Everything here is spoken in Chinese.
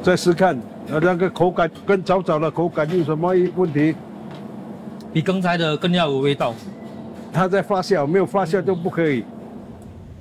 再试看，那个口感跟早早的口感有什么问题？ 比刚才的更要有味道。 它在发酵，没有发酵就不可以。